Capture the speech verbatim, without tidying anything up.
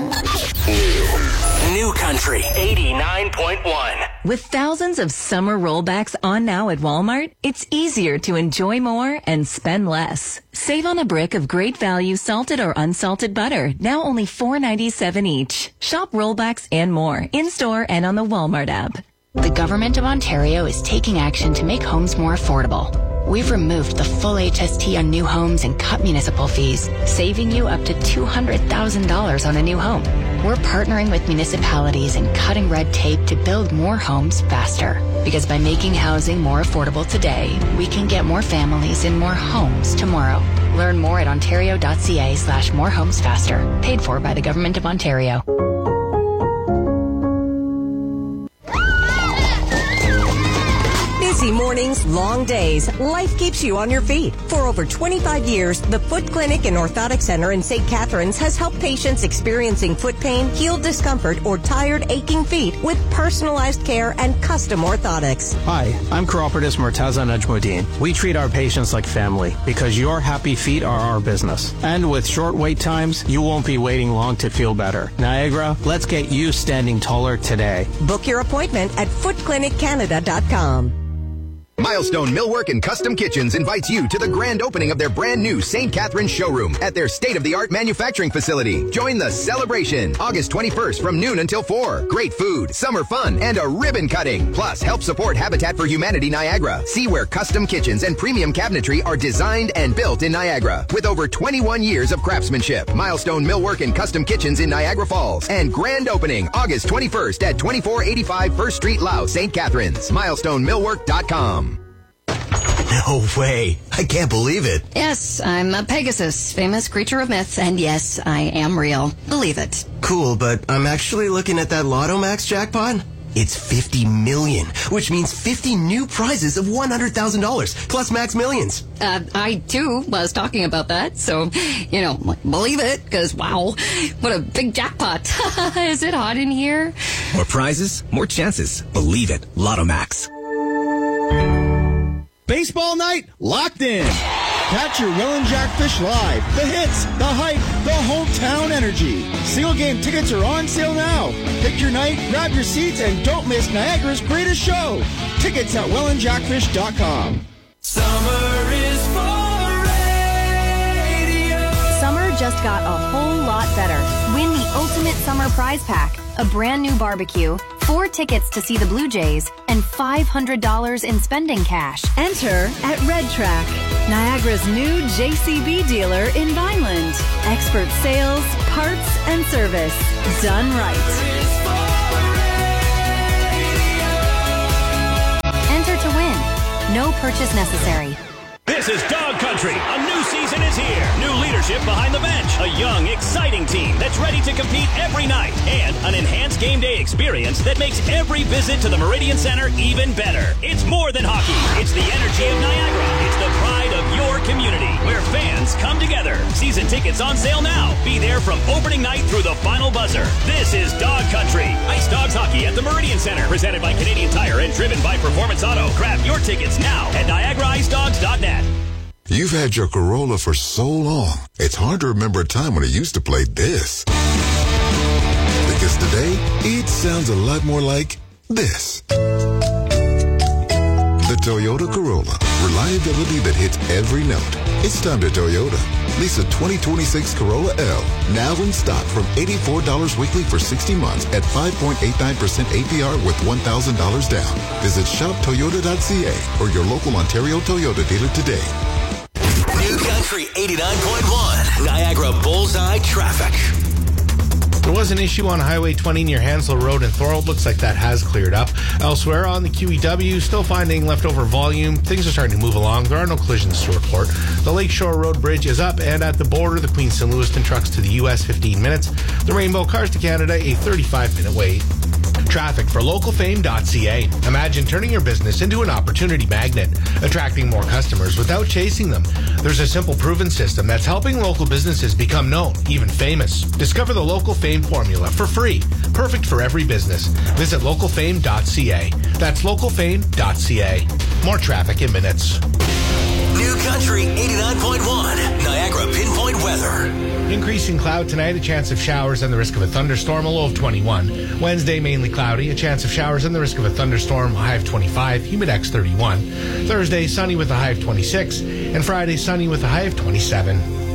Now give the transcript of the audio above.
New. New Country eighty-nine point one. With thousands of summer rollbacks on now at Walmart, it's easier to enjoy more and spend less. Save on a brick of great value salted or unsalted butter, now only four ninety-seven each. Shop rollbacks and more in-store and on the Walmart app. The Government of Ontario is taking action to make homes more affordable. We've removed the full H S T on new homes and cut municipal fees, saving you up to two hundred thousand dollars on a new home. We're partnering with municipalities and cutting red tape to build more homes faster. Because by making housing more affordable today, we can get more families in more homes tomorrow. Learn more at ontario.ca slash more homes faster. Paid for by the Government of Ontario. Busy mornings, long days, life keeps you on your feet. For over twenty-five years, the Foot Clinic and Orthotic Center in Saint Catharines has helped patients experiencing foot pain, heel discomfort, or tired, aching feet with personalized care and custom orthotics. Hi, I'm Chiropodist Murtaza Najmuddin. We treat our patients like family because your happy feet are our business. And with short wait times, you won't be waiting long to feel better. Niagara, let's get you standing taller today. Book your appointment at foot clinic canada dot com. Milestone Millwork and Custom Kitchens invites you to the grand opening of their brand new Saint Catharines showroom at their state-of-the-art manufacturing facility. Join the celebration August twenty-first from noon until four. Great food, summer fun, and a ribbon cutting. Plus, help support Habitat for Humanity Niagara. See where custom kitchens and premium cabinetry are designed and built in Niagara. With over twenty-one years of craftsmanship, Milestone Millwork and Custom Kitchens in Niagara Falls. And grand opening August twenty-first at twenty-four eighty-five First Street, Louth, Saint Catharines. milestone millwork dot com. No way. I can't believe it. Yes, I'm a Pegasus, famous creature of myth, and yes, I am real. Believe it. Cool, but I'm actually looking at that Lotto Max jackpot. It's fifty million, which means fifty new prizes of one hundred thousand dollars, plus Max Millions. Uh, I, too, was talking about that, so, you know, believe it, because, wow, what a big jackpot. Is it hot in here? More prizes, more chances. Believe it. Lotto Max. Baseball night locked in. Catch your Will and Jack Fish live. The hits, the hype, the hometown energy. Single game tickets are on sale now. Pick your night, grab your seats, and don't miss Niagara's greatest show. Tickets at will and jack fish dot com. Summer is for radio. Summer just got a whole lot better. Win the ultimate summer prize pack, a brand new barbecue, four tickets to see the Blue Jays, and five hundred dollars in spending cash. Enter at Red Track, Niagara's new J C B dealer in Vineland. Expert sales, parts, and service. Done right. Enter to win. No purchase necessary. This is Dog Country. A new season is here. New leadership behind the bench. A young, exciting team that's ready to compete every night. And an enhanced game day experience that makes every visit to the Meridian Center even better. It's more than hockey. It's the energy of Niagara. It's the pride of your community, where fans come together. Season tickets on sale now. Be there from opening night through the final buzzer. This is Dog Country. Ice Dogs Hockey at the Meridian Center. Presented by Canadian Tire and driven by Performance Auto. Grab your tickets now at niagara ice dogs dot net. You've had your Corolla for so long, it's hard to remember a time when it used to play this. Because today, it sounds a lot more like this. The Toyota Corolla. Reliability that hits every note. It's time to Toyota. Lease a twenty twenty-six Corolla L. Now in stock from eighty-four dollars weekly for sixty months at five point eight nine percent A P R with one thousand dollars down. Visit shop toyota dot c a or your local Ontario Toyota dealer today. New Country eighty-nine point one. Niagara Bullseye Traffic. There was an issue on Highway twenty near Hanslow Road in Thorold. Looks like that has cleared up. Elsewhere on the Q E W, still finding leftover volume. Things are starting to move along. There are no collisions to report. The Lakeshore Road Bridge is up, and at the border, the Queenston Lewiston trucks to the U S fifteen minutes. The Rainbow Cars to Canada, a thirty-five minute wait. Traffic for local fame dot c a. Imagine turning your business into an opportunity magnet, attracting more customers without chasing them. There's a simple proven system that's helping local businesses become known, even famous. Discover the Local Fame formula for free. Perfect for every business. Visit local fame dot c a. That's local fame dot c a. More traffic in minutes. New Country eighty-nine point one, Niagara Pinpoint Weather. Increasing cloud tonight, a chance of showers and the risk of a thunderstorm, a low of twenty-one. Wednesday, mainly cloudy, a chance of showers and the risk of a thunderstorm, a high of twenty-five, humidex thirty-one. Thursday, sunny with a high of twenty-six. And Friday, sunny with a high of twenty-seven.